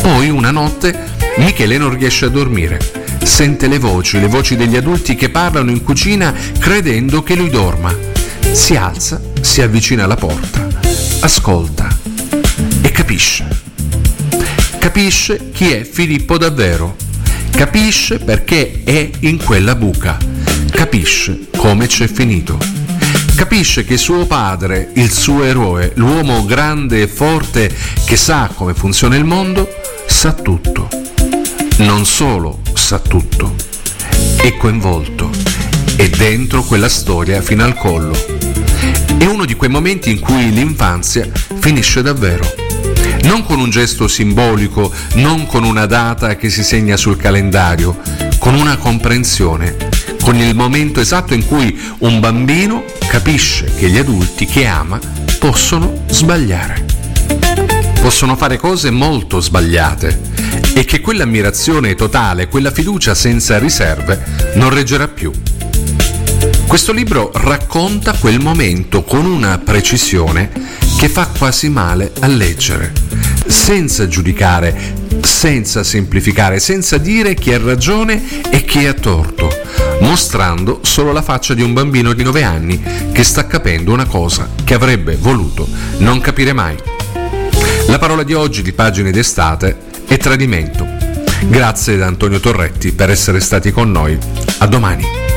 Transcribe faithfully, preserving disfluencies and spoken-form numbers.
Poi una notte Michele non riesce a dormire, sente le voci, le voci degli adulti che parlano in cucina credendo che lui dorma. Si alza, si avvicina alla porta, ascolta e capisce. Capisce chi è Filippo davvero. Capisce perché è in quella buca. Capisce come c'è finito. Capisce che suo padre, il suo eroe, l'uomo grande e forte che sa come funziona il mondo, sa tutto. Non solo sa tutto, è coinvolto, è dentro quella storia fino al collo. È uno di quei momenti in cui l'infanzia finisce davvero. Non con un gesto simbolico, non con una data che si segna sul calendario, con una comprensione, con il momento esatto in cui un bambino capisce che gli adulti che ama possono sbagliare. Possono fare cose molto sbagliate e che quell'ammirazione totale, quella fiducia senza riserve non reggerà più. Questo libro racconta quel momento con una precisione che fa quasi male a leggere, senza giudicare, senza semplificare, senza dire chi ha ragione e chi ha torto, mostrando solo la faccia di un bambino di nove anni che sta capendo una cosa che avrebbe voluto non capire mai. La parola di oggi di Pagine d'estate è tradimento. Grazie ad Antonio Torretti per essere stati con noi. A domani.